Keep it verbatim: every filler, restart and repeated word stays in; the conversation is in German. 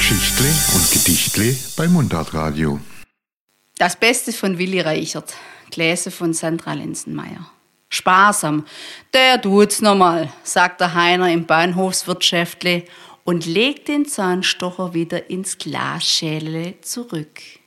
Geschichtle und Gedichtle bei Mundartradio. Das Beste von Willi Reichert, Gläser von Sandra Lenzenmeier. Sparsam, der tut's nochmal, sagt der Heiner im Bahnhofswirtschäftle und legt den Zahnstocher wieder ins Glasschälele zurück.